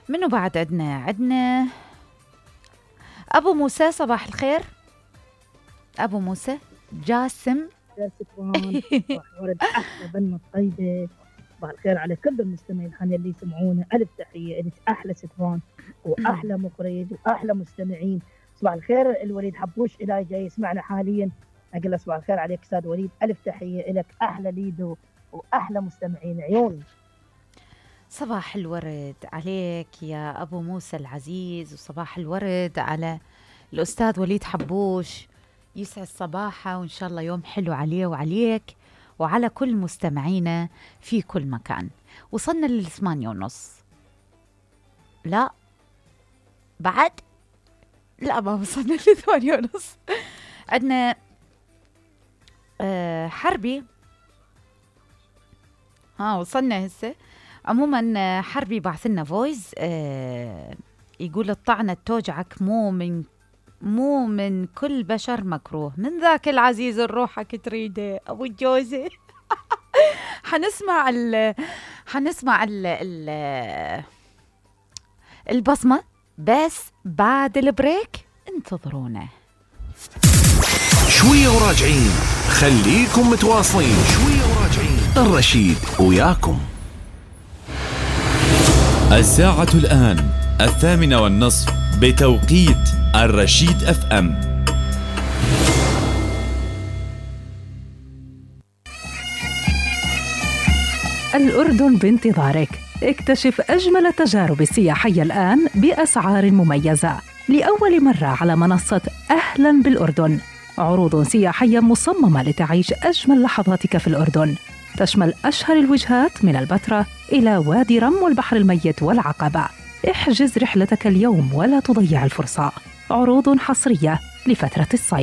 منو بعد عندنا أبو موسى. صباح الخير أبو موسى. جاسم. يا ستران صباح ورد، أحلى بنة طيبة. صباح الخير على كل المستمعين اللي يسمعونا. ألف تحية لك، أحلى ستران وأحلى مخرج وأحلى مستمعين. صباح الخير الوليد حبوش إلهي جاي يسمعنا حاليا، أقول له صباح الخير عليك أستاذ وليد. ألف تحية لك، أحلى ليدو وأحلى مستمعين عيوني. صباح الورد عليك يا أبو موسى العزيز، وصباح الورد على الأستاذ وليد حبوش. يسعد صباحه وإن شاء الله يوم حلو عليه وعليك وعلى كل مستمعينا في كل مكان. وصلنا لل8:30. لا بعد لا ما وصلنا ل8:30. عندنا حربي. وصلنا هسه. عموما حربي بعث لنا فويس يقول الطعنة توجعك مو من كل بشر مكروه، من ذاك العزيز الروحك تريده ابو الجوزة. حنسمع البصمة بس بعد البريك، انتظرونا شوية وراجعين. خليكم متواصلين، شوية وراجعين. الرشيد وياكم. الساعة الآن 8:30 بتوقيت الرشيد FM. الأردن بانتظارك. اكتشف أجمل التجارب السياحية الآن بأسعار مميزة لأول مرة على منصة أهلاً بالأردن. عروض سياحية مصممة لتعيش أجمل لحظاتك في الأردن، تشمل أشهر الوجهات من البتراء إلى وادي رم والبحر الميت والعقبة. احجز رحلتك اليوم ولا تضيع الفرصة. عروض حصرية لفترة الصيف.